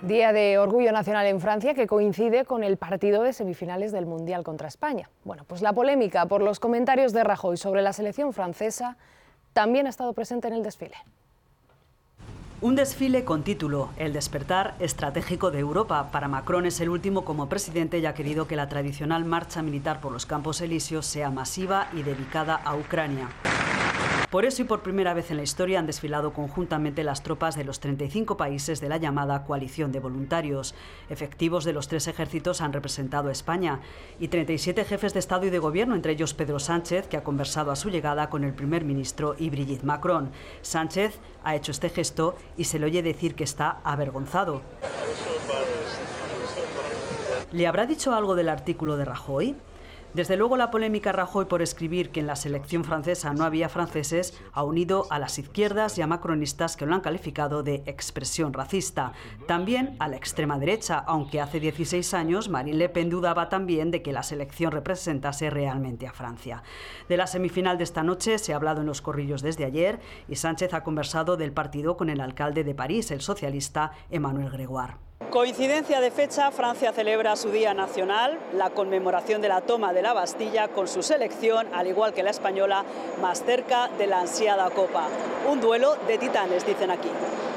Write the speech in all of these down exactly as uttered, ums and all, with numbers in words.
Día de Orgullo Nacional en Francia que coincide con el partido de semifinales del Mundial contra España. Bueno, pues la polémica por los comentarios de Rajoy sobre la selección francesa también ha estado presente en el desfile. Un desfile con título, El despertar estratégico de Europa. Para Macron es el último como presidente y ha querido que la tradicional marcha militar por los Campos Elíseos sea masiva y dedicada a Ucrania. Por eso y por primera vez en la historia han desfilado conjuntamente las tropas de los treinta y cinco países de la llamada coalición de voluntarios. Efectivos de los tres ejércitos han representado a España y treinta y siete jefes de Estado y de Gobierno, entre ellos Pedro Sánchez, que ha conversado a su llegada con el primer ministro y Brigitte Macron. Sánchez ha hecho este gesto y se le oye decir que está avergonzado. ¿Le habrá dicho algo del artículo de Rajoy? Desde luego la polémica Rajoy por escribir que en la selección francesa no había franceses ha unido a las izquierdas y a macronistas que lo han calificado de expresión racista. También a la extrema derecha, aunque hace dieciséis años Marine Le Pen dudaba también de que la selección representase realmente a Francia. De la semifinal de esta noche se ha hablado en los corrillos desde ayer y Sánchez ha conversado del partido con el alcalde de París, el socialista Emmanuel Grégoire. Coincidencia de fecha, Francia celebra su Día Nacional, la conmemoración de la toma de la Bastilla, con su selección, al igual que la española, más cerca de la ansiada Copa. Un duelo de titanes, dicen aquí.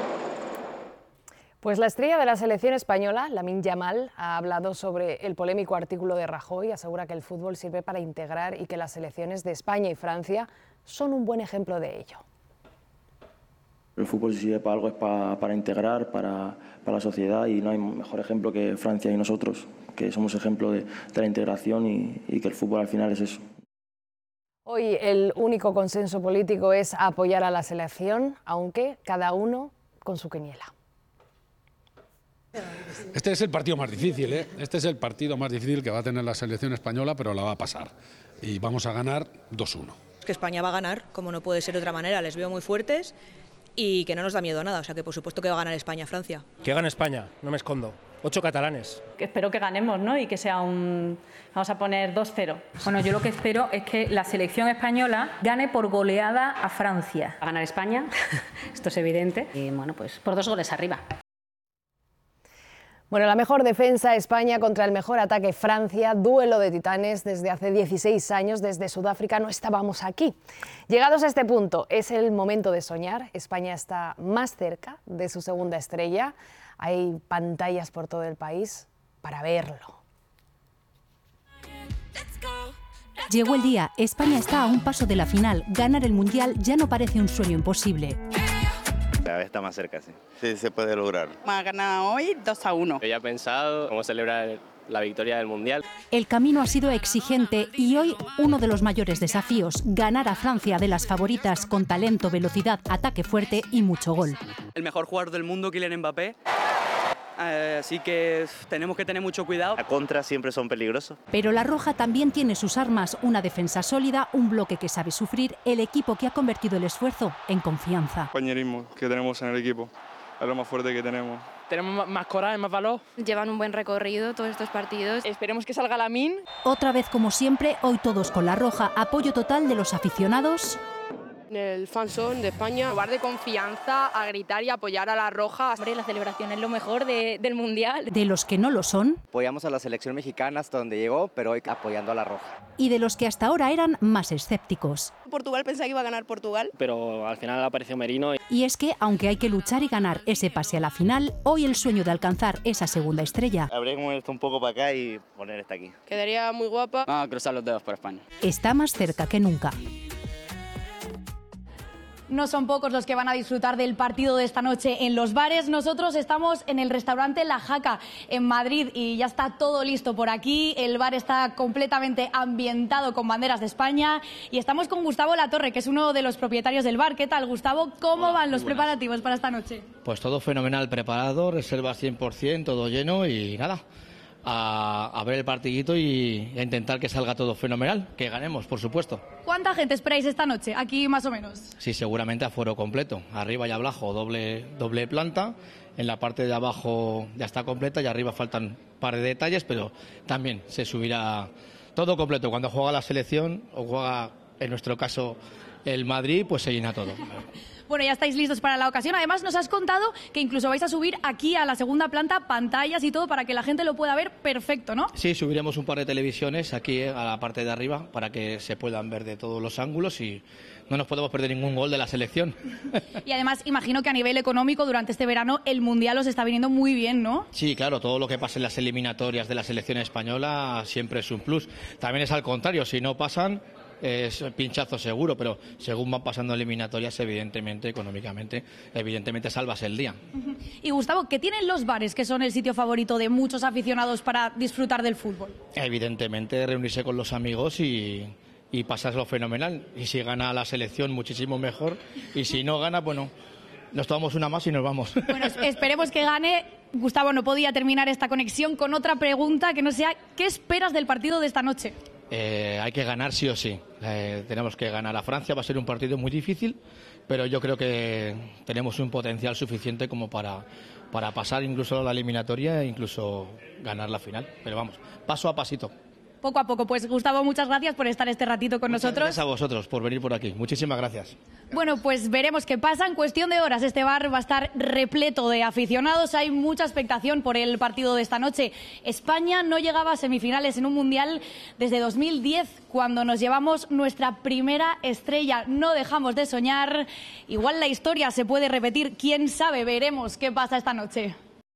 Pues la estrella de la selección española, Lamine Yamal, ha hablado sobre el polémico artículo de Rajoy, asegura que el fútbol sirve para integrar y que las selecciones de España y Francia son un buen ejemplo de ello. El fútbol si sirve para algo es para, para integrar, para, para la sociedad, y no hay mejor ejemplo que Francia y nosotros, que somos ejemplo de, de la integración y, y que el fútbol al final es eso. Hoy el único consenso político es apoyar a la selección, aunque cada uno con su quiniela. Este es el partido más difícil, ¿eh? Este es el partido más difícil que va a tener la selección española, pero la va a pasar. Y vamos a ganar dos uno. Que España va a ganar, como no puede ser de otra manera, les veo muy fuertes. Y que no nos da miedo a nada, o sea que por supuesto que va a ganar España, Francia. Que gane España, no me escondo. Ocho catalanes. Que espero que ganemos, ¿no? Y que sea un... Vamos a poner dos cero. Bueno, yo lo que espero es que la selección española gane por goleada a Francia. Va a ganar España, esto es evidente, y bueno, pues por dos goles arriba. Bueno, la mejor defensa España contra el mejor ataque Francia, duelo de titanes. Desde hace dieciséis años, desde Sudáfrica, no estábamos aquí. Llegados a este punto, es el momento de soñar. España está más cerca de su segunda estrella. Hay pantallas por todo el país para verlo. Llegó el día, España está a un paso de la final. Ganar el Mundial ya no parece un sueño imposible. Cada vez está más cerca, sí. Sí, se puede lograr. Va a ganar hoy dos a uno. Yo ya he pensado cómo celebrar la victoria del Mundial. El camino ha sido exigente y hoy uno de los mayores desafíos, ganar a Francia, de las favoritas, con talento, velocidad, ataque fuerte y mucho gol. El mejor jugador del mundo, Kylian Mbappé. Eh, así que tenemos que tener mucho cuidado. A contra siempre son peligrosos. Pero la Roja también tiene sus armas, una defensa sólida, un bloque que sabe sufrir, el equipo que ha convertido el esfuerzo en confianza. El compañerismo que tenemos en el equipo es lo más fuerte que tenemos. Tenemos más coraje, más valor. Llevan un buen recorrido todos estos partidos. Esperemos que salga Lamine. Otra vez, como siempre, hoy todos con la Roja, apoyo total de los aficionados. En el fanzone de España, lugar de confianza, a gritar y apoyar a la Roja. Hombre, la celebración es lo mejor de, del Mundial. De los que no lo son. Apoyamos a la selección mexicana hasta donde llegó, pero hoy apoyando a la Roja. Y de los que hasta ahora eran más escépticos. Portugal, pensaba que iba a ganar Portugal. Pero al final apareció Merino. Y es que, aunque hay que luchar y ganar ese pase a la final, hoy el sueño de alcanzar esa segunda estrella. Habría que mover esto un poco para acá y poner esta aquí. Quedaría muy guapa. Vamos a cruzar los dedos por España. Está más cerca que nunca. No son pocos los que van a disfrutar del partido de esta noche en los bares. Nosotros estamos en el restaurante La Jaca, en Madrid, y ya está todo listo por aquí. El bar está completamente ambientado con banderas de España y estamos con Gustavo Latorre, que es uno de los propietarios del bar. ¿Qué tal, Gustavo? ¿Cómo Hola, van los buenas. preparativos para esta noche? Pues todo fenomenal, preparado, reservas cien por ciento, todo lleno y nada, a, a ver el partidito y a intentar que salga todo fenomenal, que ganemos, por supuesto. ¿Cuánta gente esperáis esta noche? Aquí más o menos. Sí, seguramente aforo completo. Arriba y abajo doble, doble planta. En la parte de abajo ya está completa y arriba faltan un par de detalles, pero también se subirá todo completo. Cuando juega la selección o juega, en nuestro caso, el Madrid pues se llena todo. Bueno, ya estáis listos para la ocasión. Además, nos has contado que incluso vais a subir aquí a la segunda planta pantallas y todo para que la gente lo pueda ver perfecto, ¿no? Sí, subiremos un par de televisiones aquí a la parte de arriba para que se puedan ver de todos los ángulos y no nos podemos perder ningún gol de la selección. Y además, imagino que a nivel económico, durante este verano, el Mundial os está viniendo muy bien, ¿no? Sí, claro, todo lo que pasa en las eliminatorias de la selección española siempre es un plus. También es al contrario, si no pasan, es pinchazo seguro, pero según van pasando eliminatorias, evidentemente, económicamente, evidentemente salvas el día. Y Gustavo, ¿qué tienen los bares que son el sitio favorito de muchos aficionados para disfrutar del fútbol? Evidentemente, reunirse con los amigos y, y pasarlo fenomenal. Y si gana la selección, muchísimo mejor. Y si no gana, bueno, nos tomamos una más y nos vamos. Bueno, esperemos que gane. Gustavo, no podía terminar esta conexión con otra pregunta que no sea, ¿qué esperas del partido de esta noche? Eh, hay que ganar sí o sí. Eh, tenemos que ganar a Francia. Va a ser un partido muy difícil, pero yo creo que tenemos un potencial suficiente como para, para pasar incluso la eliminatoria e incluso ganar la final. Pero vamos, paso a pasito. Poco a poco. Pues Gustavo, muchas gracias por estar este ratito con Muchas nosotros. Gracias a vosotros por venir por aquí. Muchísimas gracias. Bueno, pues veremos qué pasa. En cuestión de horas este bar va a estar repleto de aficionados. Hay mucha expectación por el partido de esta noche. España no llegaba a semifinales en un Mundial desde dos mil diez, cuando nos llevamos nuestra primera estrella. No dejamos de soñar. Igual la historia se puede repetir. Quién sabe, veremos qué pasa esta noche.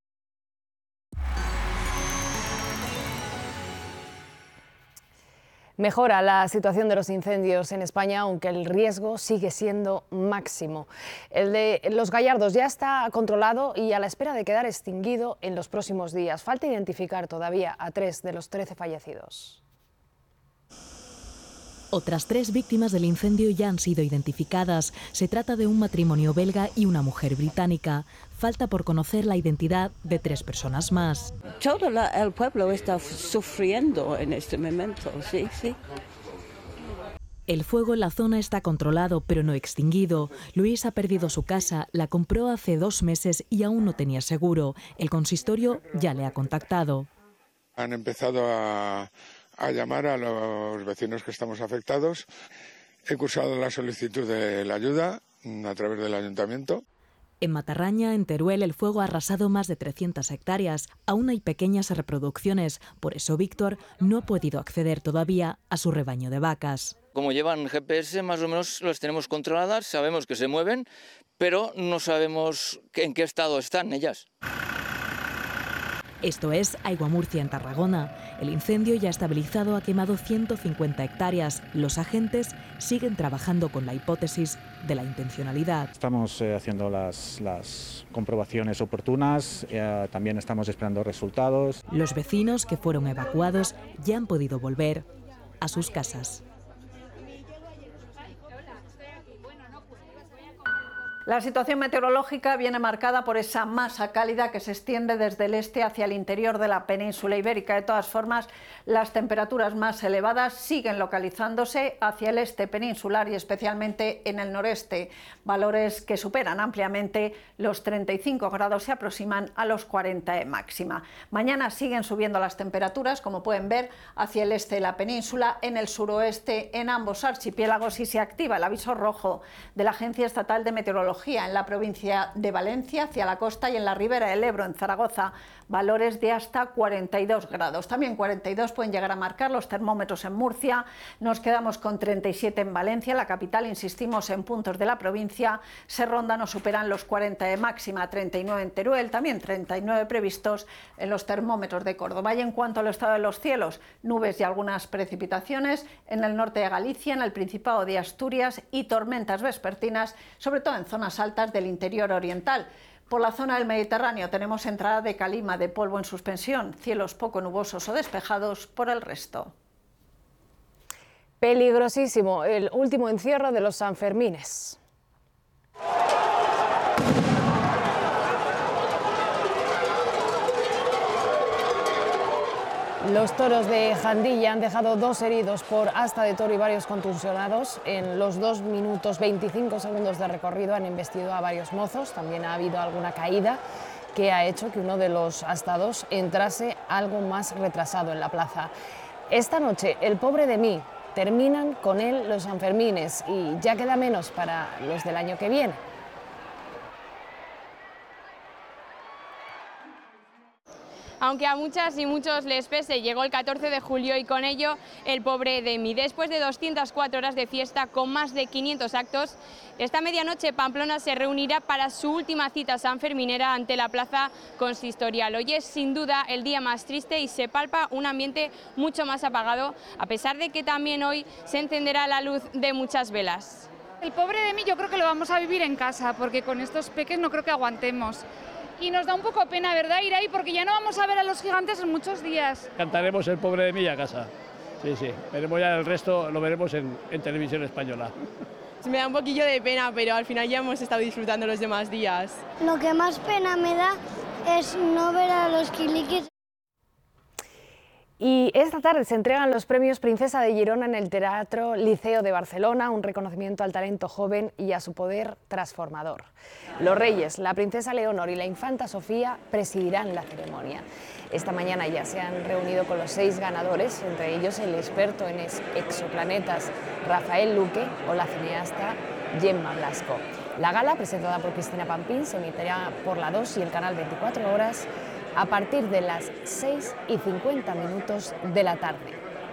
Mejora la situación de los incendios en España, aunque el riesgo sigue siendo máximo. El de Los Gallardos ya está controlado y a la espera de quedar extinguido en los próximos días. Falta identificar todavía a tres de los trece fallecidos. Otras tres víctimas del incendio ya han sido identificadas. Se trata de un matrimonio belga y una mujer británica. Falta por conocer la identidad de tres personas más. Todo la, el pueblo está sufriendo en este momento, sí, sí. El fuego en la zona está controlado, pero no extinguido. Luis ha perdido su casa, la compró hace dos meses y aún no tenía seguro. El consistorio ya le ha contactado. Han empezado a... a llamar a los vecinos que estamos afectados. He cursado la solicitud de la ayuda a través del ayuntamiento. En Matarraña, en Teruel, el fuego ha arrasado más de trescientas hectáreas. Aún hay pequeñas reproducciones. Por eso Víctor no ha podido acceder todavía a su rebaño de vacas. Como llevan G P S, más o menos las tenemos controladas, sabemos que se mueven, pero no sabemos en qué estado están ellas. Esto es Aiguamurcia, en Tarragona. El incendio ya estabilizado ha quemado ciento cincuenta hectáreas. Los agentes siguen trabajando con la hipótesis de la intencionalidad. Estamos eh, haciendo las, las comprobaciones oportunas, eh, también estamos esperando resultados. Los vecinos que fueron evacuados ya han podido volver a sus casas. La situación meteorológica viene marcada por esa masa cálida que se extiende desde el este hacia el interior de la península ibérica. De todas formas, las temperaturas más elevadas siguen localizándose hacia el este peninsular y especialmente en el noreste. Valores que superan ampliamente los treinta y cinco grados, se aproximan a los cuarenta de máxima. Mañana siguen subiendo las temperaturas, como pueden ver, hacia el este de la península, en el suroeste, en ambos archipiélagos, y se activa el aviso rojo de la Agencia Estatal de Meteorología en la provincia de Valencia, hacia la costa, y en la ribera del Ebro, en Zaragoza, valores de hasta cuarenta y dos grados. También cuarenta y dos pueden llegar a marcar los termómetros en Murcia. Nos quedamos con treinta y siete en Valencia, la capital, insistimos, en puntos de la provincia se rondan o superan los cuarenta de máxima, treinta y nueve en Teruel, también treinta y nueve previstos en los termómetros de Córdoba. Y en cuanto al estado de los cielos, nubes y algunas precipitaciones en el norte de Galicia, en el Principado de Asturias, y tormentas vespertinas, sobre todo en zonas altas del interior oriental. Por la zona del Mediterráneo tenemos entrada de calima, de polvo en suspensión, cielos poco nubosos o despejados por el resto. Peligrosísimo el último encierro de los Sanfermines. Los toros de Jandilla han dejado dos heridos por asta de toro y varios contusionados. En los dos minutos veinticinco segundos de recorrido han embestido a varios mozos. También ha habido alguna caída que ha hecho que uno de los astados entrase algo más retrasado en la plaza. Esta noche, El pobre de mí terminan con él los Sanfermines y ya queda menos para los del año que viene. Aunque a muchas y muchos les pese, llegó el catorce de julio y con ello el pobre de mí. Después de doscientas cuatro horas de fiesta con más de quinientos actos, esta medianoche Pamplona se reunirá para su última cita sanferminera ante la plaza consistorial. Hoy es sin duda el día más triste y se palpa un ambiente mucho más apagado, a pesar de que también hoy se encenderá la luz de muchas velas. El pobre de mí yo creo que lo vamos a vivir en casa, porque con estos peques no creo que aguantemos. Y nos da un poco pena, ¿verdad?, ir ahí, porque ya no vamos a ver a los gigantes en muchos días. Cantaremos el pobre de mí a casa. Sí, sí. Veremos ya el resto, lo veremos en, en televisión española. Me da un poquillo de pena, pero al final ya hemos estado disfrutando los demás días. Lo que más pena me da es no ver a los quiliquis. Y esta tarde se entregan los premios Princesa de Girona en el Teatro Liceo de Barcelona, un reconocimiento al talento joven y a su poder transformador. Los reyes, la princesa Leonor y la infanta Sofía presidirán la ceremonia. Esta mañana ya se han reunido con los seis ganadores, entre ellos el experto en exoplanetas Rafael Luque o la cineasta Gemma Blasco. La gala, presentada por Cristina Pampín, se emitirá por la dos y el canal veinticuatro horas a partir de las seis y cincuenta minutos de la tarde.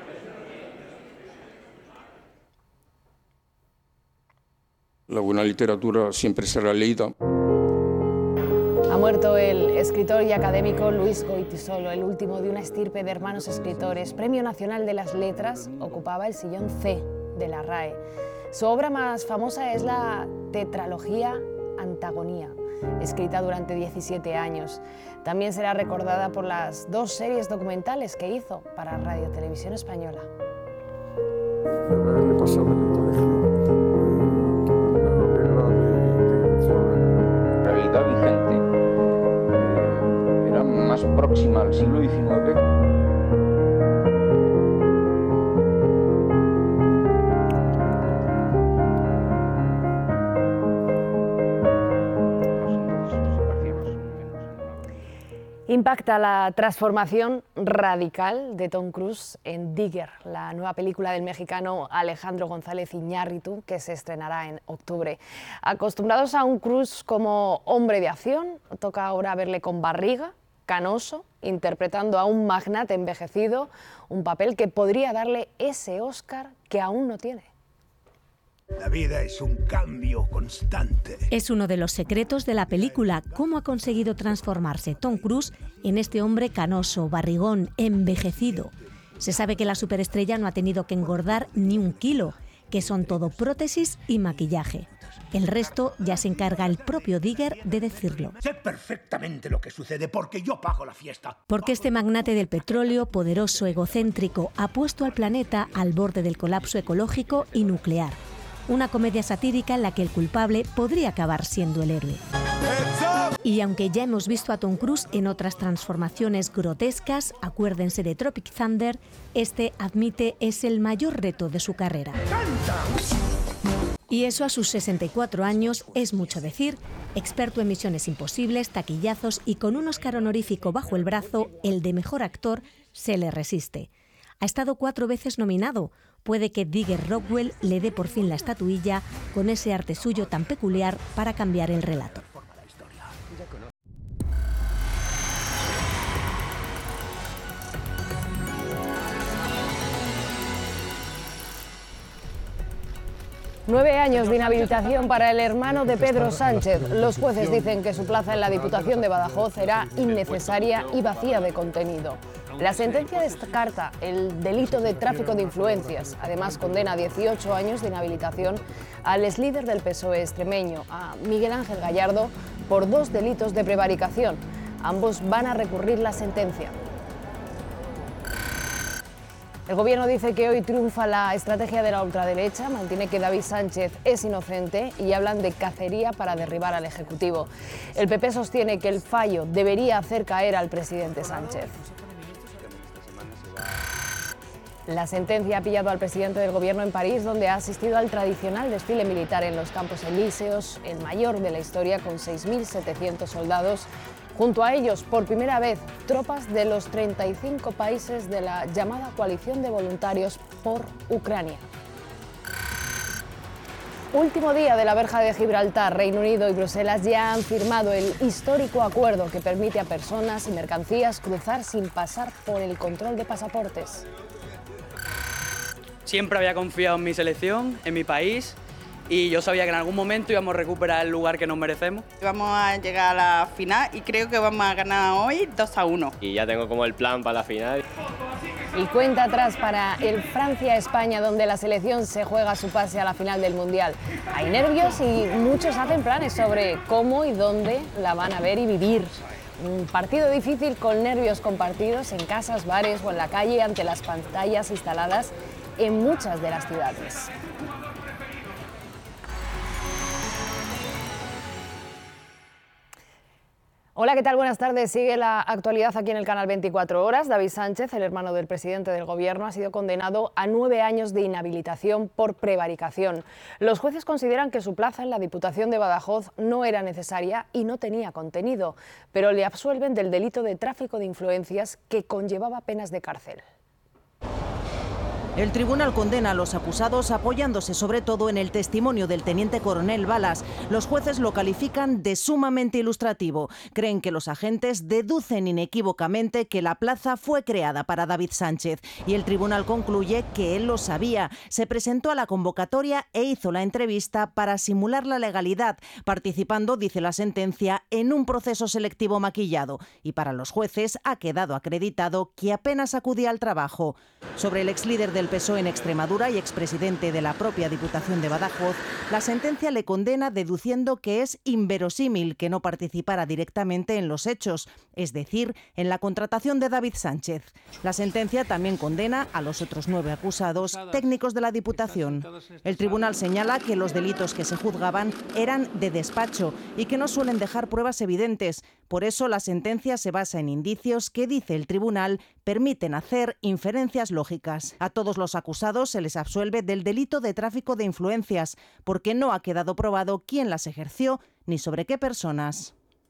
La buena literatura siempre será leída. Ha muerto el escritor y académico Luis Goytisolo, el último de una estirpe de hermanos escritores. Premio Nacional de las Letras, ocupaba el sillón C de la R A E. Su obra más famosa es la tetralogía Antagonía, escrita durante diecisiete años. También será recordada por las dos series documentales que hizo para Radio Televisión Española. La realidad vigente era más próxima al siglo diecinueve. Impacta la transformación radical de Tom Cruise en Digger, la nueva película del mexicano Alejandro González Iñárritu, que se estrenará en octubre. Acostumbrados a un Cruise como hombre de acción, toca ahora verle con barriga, canoso, interpretando a un magnate envejecido, un papel que podría darle ese Oscar que aún no tiene. La vida es un cambio constante. Es uno de los secretos de la película, cómo ha conseguido transformarse Tom Cruise en este hombre canoso, barrigón, envejecido. Se sabe que la superestrella no ha tenido que engordar ni un kilo, que son todo prótesis y maquillaje. El resto ya se encarga el propio Digger de decirlo. Sé perfectamente lo que sucede porque yo pago la fiesta. Porque este magnate del petróleo, poderoso, egocéntrico, ha puesto al planeta al borde del colapso ecológico y nuclear. Una comedia satírica en la que el culpable podría acabar siendo el héroe. Y aunque ya hemos visto a Tom Cruise en otras transformaciones grotescas, acuérdense de Tropic Thunder, este admite es el mayor reto de su carrera. Y eso a sus sesenta y cuatro años es mucho decir. Experto en Misiones Imposibles, taquillazos y con un Oscar honorífico bajo el brazo, el de mejor actor se le resiste. Ha estado cuatro veces nominado. Puede que Digger Rockwell le dé por fin la estatuilla con ese arte suyo tan peculiar para cambiar el relato. Nueve años de inhabilitación para el hermano de Pedro Sánchez. Los jueces dicen que su plaza en la Diputación de Badajoz era innecesaria y vacía de contenido. La sentencia descarta el delito de tráfico de influencias. Además, condena a dieciocho años de inhabilitación al exlíder del P S O E extremeño, a Miguel Ángel Gallardo, por dos delitos de prevaricación. Ambos van a recurrir la sentencia. El Gobierno dice que hoy triunfa la estrategia de la ultraderecha, mantiene que David Sánchez es inocente y hablan de cacería para derribar al Ejecutivo. El P P sostiene que el fallo debería hacer caer al presidente Sánchez. La sentencia ha pillado al presidente del Gobierno en París, donde ha asistido al tradicional desfile militar en los Campos Elíseos, el mayor de la historia, con seis mil setecientos soldados Junto a ellos, por primera vez, tropas de los treinta y cinco países de la llamada Coalición de Voluntarios por Ucrania. Último día de la verja de Gibraltar. Reino Unido y Bruselas ya han firmado el histórico acuerdo que permite a personas y mercancías cruzar sin pasar por el control de pasaportes. Siempre había confiado en mi selección, en mi país, y yo sabía que en algún momento íbamos a recuperar el lugar que nos merecemos. Vamos a llegar a la final y creo que vamos a ganar hoy dos a uno. Y ya tengo como el plan para la final. Y cuenta atrás para el Francia-España, donde la selección se juega su pase a la final del Mundial. Hay nervios y muchos hacen planes sobre cómo y dónde la van a ver y vivir. Un partido difícil con nervios compartidos en casas, bares o en la calle ante las pantallas instaladas en muchas de las ciudades. Hola, ¿qué tal? Buenas tardes. Sigue la actualidad aquí en el canal veinticuatro horas. David Sánchez, el hermano del presidente del Gobierno, ha sido condenado a nueve años de inhabilitación por prevaricación. Los jueces consideran que su plaza en la Diputación de Badajoz no era necesaria y no tenía contenido, pero le absuelven del delito de tráfico de influencias que conllevaba penas de cárcel. El tribunal condena a los acusados apoyándose sobre todo en el testimonio del teniente coronel Balas. Los jueces lo califican de sumamente ilustrativo. Creen que los agentes deducen inequívocamente que la plaza fue creada para David Sánchez y el tribunal concluye que él lo sabía. Se presentó a la convocatoria e hizo la entrevista para simular la legalidad, participando, dice la sentencia, en un proceso selectivo maquillado. Y para los jueces ha quedado acreditado que apenas acudía al trabajo. Sobre el exlíder del P S O E en Extremadura y expresidente de la propia Diputación de Badajoz, la sentencia le condena deduciendo que es inverosímil que no participara directamente en los hechos, es decir, en la contratación de David Sánchez. La sentencia también condena a los otros nueve acusados técnicos de la Diputación. El tribunal señala que los delitos que se juzgaban eran de despacho y que no suelen dejar pruebas evidentes. Por eso la sentencia se basa en indicios que, dice el tribunal, permiten hacer inferencias lógicas. A todos los acusados se les absuelve del delito de tráfico de influencias, porque no ha quedado probado quién las ejerció ni sobre qué personas.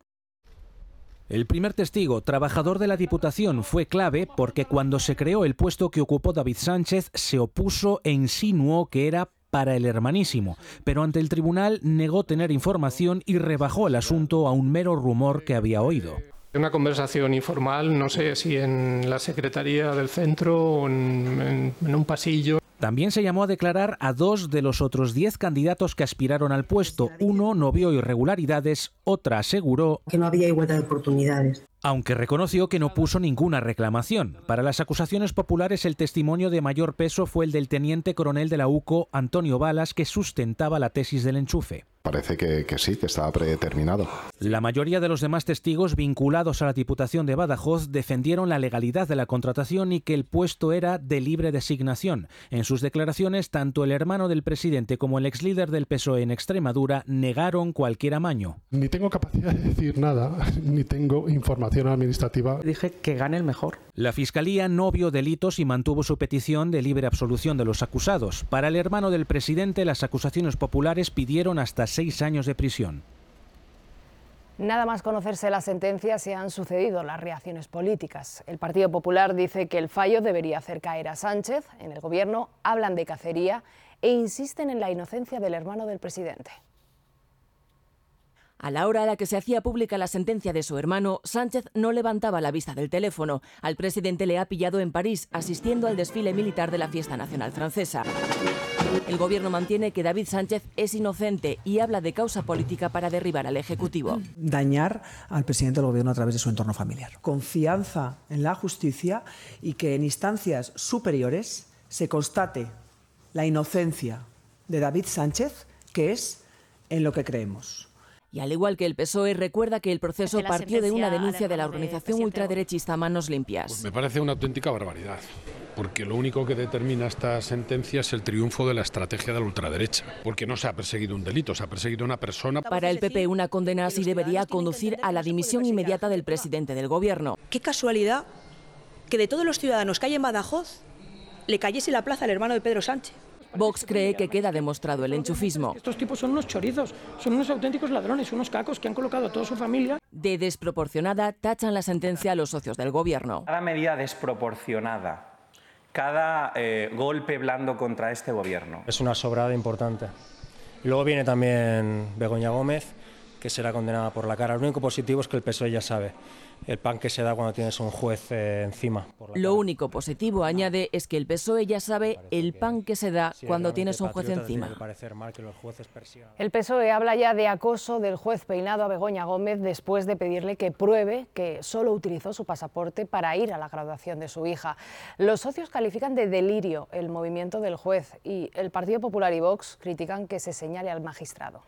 El primer testigo, trabajador de la Diputación, fue clave porque cuando se creó el puesto que ocupó David Sánchez se opuso e insinuó que era para el hermanísimo, pero ante el tribunal negó tener información y rebajó el asunto a un mero rumor que había oído. Una conversación informal, no sé si en la secretaría del centro o en, en, en un pasillo. También se llamó a declarar a dos de los otros diez candidatos que aspiraron al puesto. Uno no vio irregularidades, otra aseguró que no había igualdad de oportunidades. Aunque reconoció que no puso ninguna reclamación. Para las acusaciones populares, el testimonio de mayor peso fue el del teniente coronel de la U C O, Antonio Balas, que sustentaba la tesis del enchufe. Parece que, que sí, que estaba predeterminado. La mayoría de los demás testigos vinculados a la Diputación de Badajoz defendieron la legalidad de la contratación y que el puesto era de libre designación. En sus declaraciones, tanto el hermano del presidente como el exlíder del P S O E en Extremadura negaron cualquier amaño. Ni tengo capacidad de decir nada, ni tengo información administrativa. Dije que gane el mejor. La Fiscalía no vio delitos y mantuvo su petición de libre absolución de los acusados. Para el hermano del presidente, las acusaciones populares pidieron hasta seis años de prisión. Nada más conocerse la sentencia se han sucedido las reacciones políticas. El Partido Popular dice que el fallo debería hacer caer a Sánchez. En el Gobierno hablan de cacería e insisten en la inocencia del hermano del presidente. A la hora a la que se hacía pública la sentencia de su hermano, Sánchez no levantaba la vista del teléfono. Al presidente le ha pillado en París, asistiendo al desfile militar de la Fiesta Nacional Francesa. El Gobierno mantiene que David Sánchez es inocente y habla de causa política para derribar al Ejecutivo. Dañar al presidente del Gobierno a través de su entorno familiar. Confianza en la justicia y que en instancias superiores se constate la inocencia de David Sánchez, que es en lo que creemos. Y al igual que el P S O E, recuerda que el proceso partió de una denuncia de la organización ultraderechista Manos Limpias. Pues me parece una auténtica barbaridad, porque lo único que determina esta sentencia es el triunfo de la estrategia de la ultraderecha, porque no se ha perseguido un delito, se ha perseguido una persona. Para el P P, una condena así debería conducir a la dimisión inmediata del presidente del Gobierno. Qué casualidad que de todos los ciudadanos que hay en Badajoz le cayese la plaza al hermano de Pedro Sánchez. Vox cree que queda demostrado el enchufismo. Estos tipos son unos chorizos, son unos auténticos ladrones, unos cacos que han colocado a toda su familia. De desproporcionada tachan la sentencia a los socios del gobierno. Cada medida desproporcionada, cada eh, golpe blando contra este gobierno. Es una sobrada importante. Y luego viene también Begoña Gómez, que será condenada por la cara. Lo único positivo es que el P S O E ya sabe el pan que se da cuando tienes un juez eh, encima. Lo único positivo, añade, es que el P S O E ya sabe el pan que se da cuando tienes un juez encima. El P S O E habla ya de acoso del juez Peinado a Begoña Gómez después de pedirle que pruebe que solo utilizó su pasaporte para ir a la graduación de su hija. Los socios califican de delirio el movimiento del juez y el Partido Popular y Vox critican que se señale al magistrado.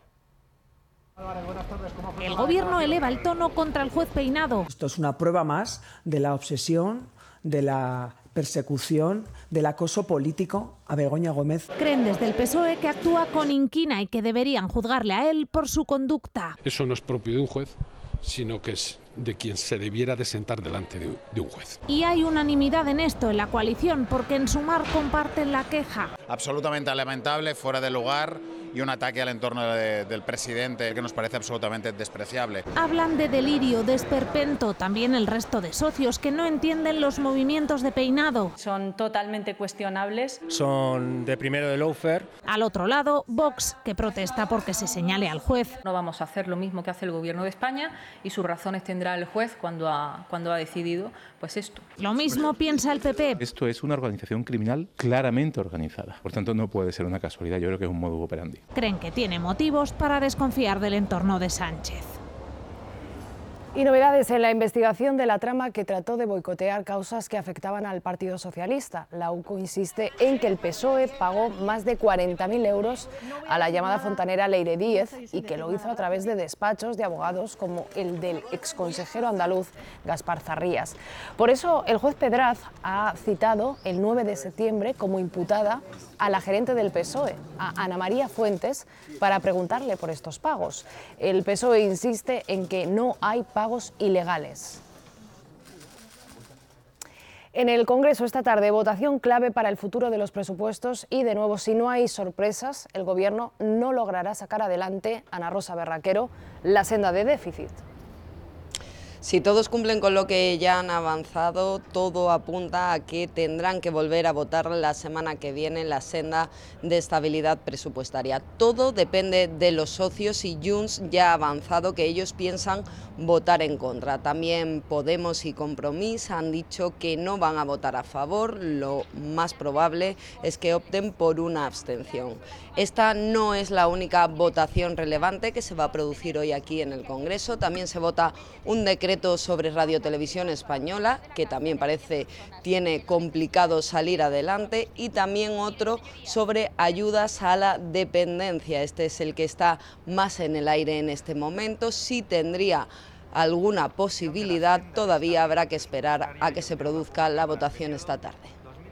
El gobierno eleva el tono contra el juez Peinado. Esto es una prueba más de la obsesión, de la persecución, del acoso político a Begoña Gómez. Creen desde el P S O E que actúa con inquina y que deberían juzgarle a él por su conducta. Eso no es propio de un juez, sino que es de quien se debiera de sentar delante de, de un juez. Y hay unanimidad en esto en la coalición, porque en Sumar comparten la queja. Absolutamente lamentable, fuera de lugar, y un ataque al entorno de, del presidente que nos parece absolutamente despreciable. Hablan de delirio, de esperpento, también el resto de socios que no entienden los movimientos de Peinado. Son totalmente cuestionables. Son de primero de lawfare. Al otro lado, Vox, que protesta porque se señale al juez. No vamos a hacer lo mismo que hace el Gobierno de España y sus razones tendrá el juez cuando ha, cuando ha decidido pues esto. Lo mismo piensa el P P. Esto es una organización criminal claramente organizada. Por tanto, no puede ser una casualidad. Yo creo que es un modus operandi. Creen que tiene motivos para desconfiar del entorno de Sánchez. Y novedades en la investigación de la trama que trató de boicotear causas que afectaban al Partido Socialista. La U C O insiste en que el P S O E pagó más de cuarenta mil euros a la llamada fontanera Leire Díez y que lo hizo a través de despachos de abogados como el del exconsejero andaluz Gaspar Zarrías. Por eso el juez Pedraz ha citado el nueve de septiembre como imputada a la gerente del P S O E, a Ana María Fuentes, para preguntarle por estos pagos. El P S O E insiste en que no hay pagos ilegales. En el Congreso esta tarde, votación clave para el futuro de los presupuestos y, de nuevo, si no hay sorpresas, el Gobierno no logrará sacar adelante, Ana Rosa Berraquero, la senda de déficit. Si todos cumplen con lo que ya han avanzado, todo apunta a que tendrán que volver a votar la semana que viene la senda de estabilidad presupuestaria. Todo depende de los socios y Junts ya ha avanzado que ellos piensan votar en contra. También Podemos y Compromís han dicho que no van a votar a favor, lo más probable es que opten por una abstención. Esta no es la única votación relevante que se va a producir hoy aquí en el Congreso, también se vota un decreto sobre Radio Televisión Española, que también parece tiene complicado salir adelante, y también otro sobre ayudas a la dependencia. Este es el que está más en el aire en este momento. Sí tendría alguna posibilidad, todavía habrá que esperar a que se produzca la votación esta tarde.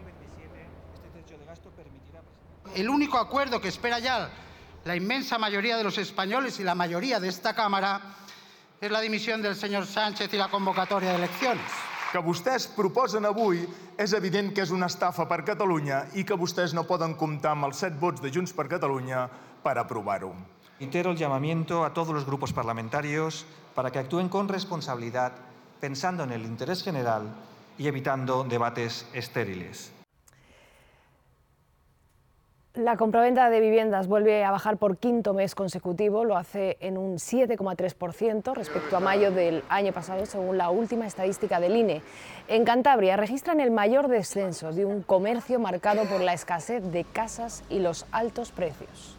El único acuerdo que espera ya la inmensa mayoría de los españoles y la mayoría de esta Cámara és la dimissió del senyor Sánchez i la convocatòria d'eleccions. Que vostès proposen avui és evident que és una estafa per Catalunya i que vostès no poden comptar amb els set vots de Junts per Catalunya para aprobar-ho. Reitero el llamamiento a todos los grupos parlamentarios para que actúen con responsabilidad, pensando en el interés general y evitando debates estériles. La compraventa de viviendas vuelve a bajar por quinto mes consecutivo, lo hace en un siete coma tres por ciento respecto a mayo del año pasado, según la última estadística del I N E. En Cantabria registran el mayor descenso de un comercio marcado por la escasez de casas y los altos precios.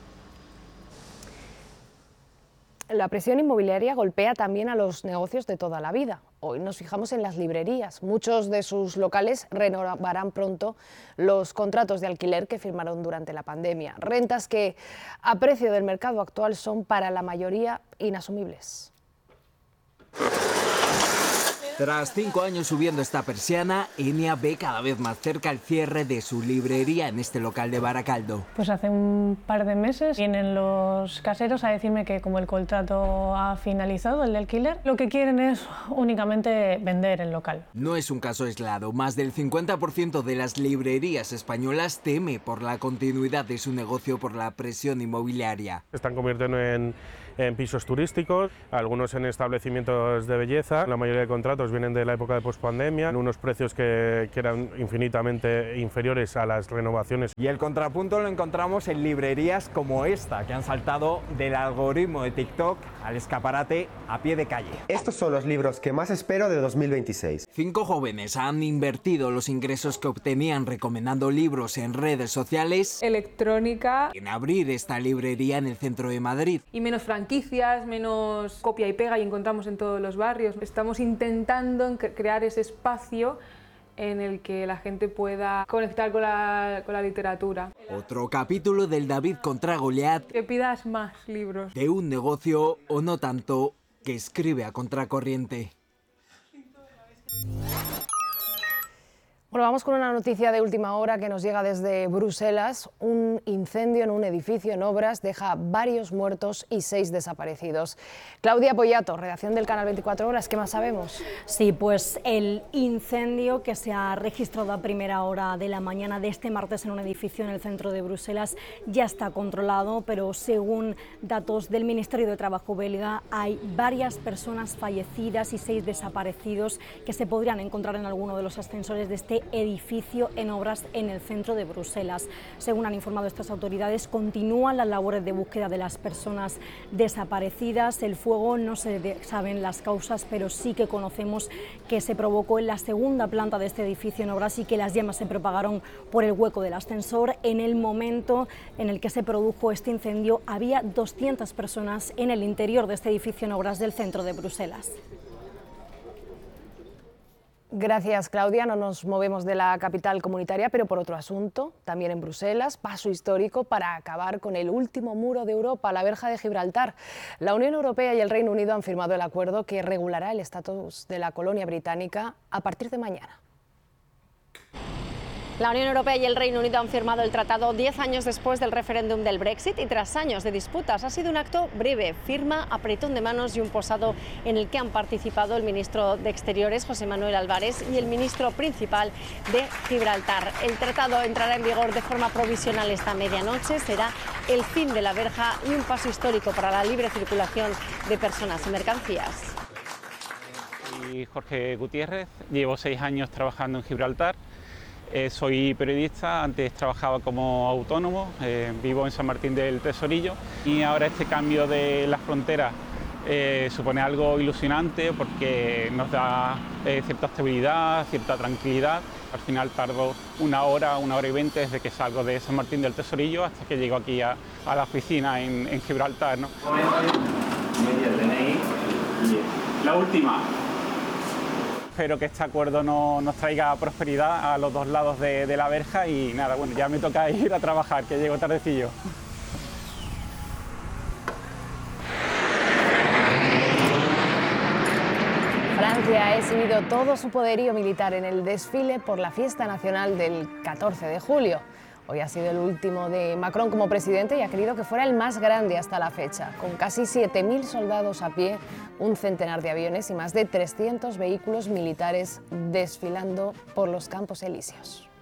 La presión inmobiliaria golpea también a los negocios de toda la vida. Hoy nos fijamos en las librerías. Muchos de sus locales renovarán pronto los contratos de alquiler que firmaron durante la pandemia. Rentas que, a precio del mercado actual, son para la mayoría inasumibles. Tras cinco años subiendo esta persiana, Enia ve cada vez más cerca el cierre de su librería en este local de Baracaldo. Pues hace un par de meses vienen los caseros a decirme que como el contrato ha finalizado, el de alquiler, lo que quieren es únicamente vender el local. No es un caso aislado. Más del cincuenta por ciento de las librerías españolas teme por la continuidad de su negocio por la presión inmobiliaria. Se están convirtiendo en, en pisos turísticos, algunos en establecimientos de belleza. La mayoría de contratos vienen de la época de pospandemia, en unos precios que, que eran infinitamente inferiores a las renovaciones. Y el contrapunto lo encontramos en librerías como esta, que han saltado del algoritmo de TikTok al escaparate a pie de calle. Estos son los libros que más espero de dos mil veintiséis. Cinco jóvenes han invertido los ingresos que obtenían recomendando libros en redes sociales, electrónica, en abrir esta librería en el centro de Madrid. Y menos franquicias, menos copia y pega y encontramos en todos los barrios. Estamos intentando crear ese espacio en el que la gente pueda conectar con la, con la literatura. Otro capítulo del David contra Goliat. Que pidas más libros. De un negocio, o no tanto, que escribe a contracorriente. Bueno, vamos con una noticia de última hora que nos llega desde Bruselas. Un incendio en un edificio en obras deja varios muertos y seis desaparecidos. Claudia Poyato, redacción del Canal veinticuatro Horas, ¿qué más sabemos? Sí, pues el incendio que se ha registrado a primera hora de la mañana de este martes en un edificio en el centro de Bruselas ya está controlado, pero según datos del Ministerio de Trabajo belga hay varias personas fallecidas y seis desaparecidos que se podrían encontrar en alguno de los ascensores de este edificio en obras en el centro de Bruselas. Según han informado estas autoridades, continúan las labores de búsqueda de las personas desaparecidas. El fuego no se saben las causas, pero sí que conocemos que se provocó en la segunda planta de este edificio en obras y que las llamas se propagaron por el hueco del ascensor. En el momento en el que se produjo este incendio había doscientas personas en el interior de este edificio en obras del centro de Bruselas. Gracias, Claudia. No nos movemos de la capital comunitaria, pero por otro asunto, también en Bruselas, paso histórico para acabar con el último muro de Europa, la verja de Gibraltar. La Unión Europea y el Reino Unido han firmado el acuerdo que regulará el estatus de la colonia británica a partir de mañana. La Unión Europea y el Reino Unido han firmado el tratado diez años después del referéndum del Brexit y tras años de disputas. Ha sido un acto breve, firma, apretón de manos y un posado en el que han participado el ministro de Exteriores, José Manuel Álvarez, y el ministro principal de Gibraltar. El tratado entrará en vigor de forma provisional esta medianoche. Será el fin de la verja y un paso histórico para la libre circulación de personas y mercancías. Soy Jorge Gutiérrez, llevo seis años trabajando en Gibraltar. Eh, soy periodista, antes trabajaba como autónomo, eh, vivo en San Martín del Tesorillo y ahora este cambio de la frontera eh, supone algo ilusionante porque nos da eh, cierta estabilidad, cierta tranquilidad. Al final tardo una hora, una hora y veinte desde que salgo de San Martín del Tesorillo hasta que llego aquí a, a la oficina en, en Gibraltar, ¿no? La última. Espero que este acuerdo no, nos traiga prosperidad a los dos lados de, de la verja y nada, bueno, ya me toca ir a trabajar, que llego tardecillo. Francia ha exhibido todo su poderío militar en el desfile por la fiesta nacional del catorce de julio. Hoy ha sido el último de Macron como presidente y ha querido que fuera el más grande hasta la fecha, con casi siete mil soldados a pie, un centenar de aviones y más de trescientos vehículos militares desfilando por los Campos Elíseos.